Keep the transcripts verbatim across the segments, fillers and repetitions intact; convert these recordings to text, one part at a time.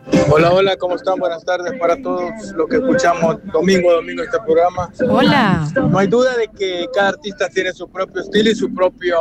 Hola, hola, ¿cómo están? Buenas tardes para todos los que escuchamos domingo a domingo este programa. Hola. No hay duda de que cada artista tiene su propio estilo y su propio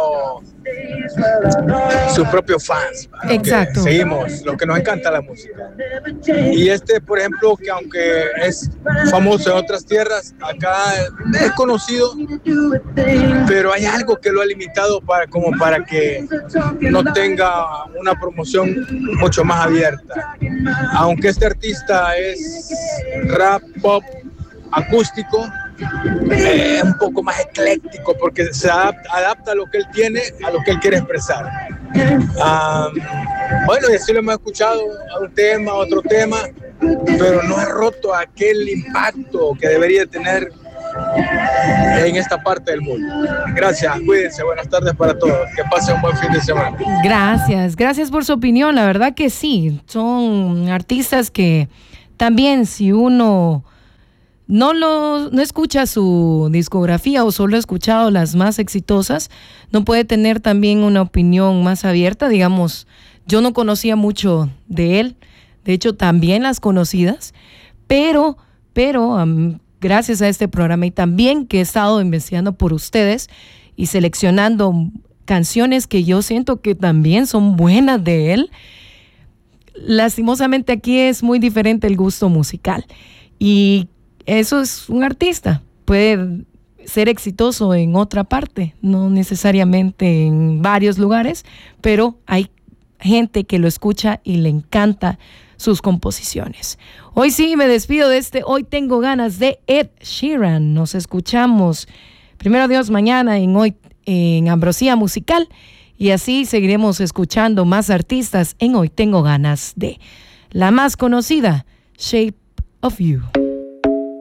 sus propios fans. Exacto. Seguimos, lo que nos encanta la música. Y este, por ejemplo, que aunque es famoso en otras tierras, acá es conocido, pero hay algo que lo ha limitado para, como para que no tenga una promoción mucho más abierta. Aunque este artista es rap, pop, acústico, es un poco más ecléctico porque se adapta, adapta a lo que él tiene, a lo que él quiere expresar. Um, bueno, y así lo hemos escuchado a un tema, a otro tema, pero no ha roto aquel impacto que debería tener en esta parte del mundo. Gracias, cuídense, buenas tardes para todos, que pasen un buen fin de semana. Gracias, gracias por su opinión, la verdad que sí, son artistas que también si uno no lo no escucha su discografía o solo ha escuchado las más exitosas, no puede tener también una opinión más abierta. Digamos, yo no conocía mucho de él, de hecho también las conocidas, pero, pero um, gracias a este programa y también que he estado investigando por ustedes y seleccionando canciones que yo siento que también son buenas de él, lastimosamente aquí es muy diferente el gusto musical y eso es un artista, puede ser exitoso en otra parte, no necesariamente en varios lugares, pero hay gente que lo escucha y le encanta sus composiciones. Hoy sí me despido de este Hoy Tengo Ganas de Ed Sheeran. Nos escuchamos primero Dios mañana en Hoy en Ambrosía Musical y así seguiremos escuchando más artistas en Hoy Tengo Ganas de. La más conocida, Shape of You.